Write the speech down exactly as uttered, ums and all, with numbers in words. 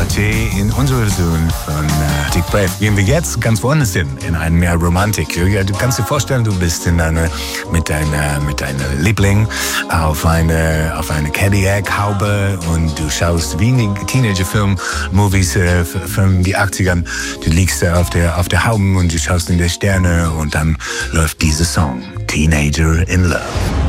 Partie in unserer Version von äh, Dick Brave. Gehen wir jetzt ganz woanders hin, in eine mehr Romantik. Ja, du kannst dir vorstellen, du bist in eine, mit deiner mit deiner Liebling auf eine auf eine Cadillac-Haube und du schaust wie in Teenager-Film-Movies äh, von den achtzigern. Du liegst äh, auf der auf der Haube und du schaust in die Sterne und dann läuft dieser Song, Teenager in Love.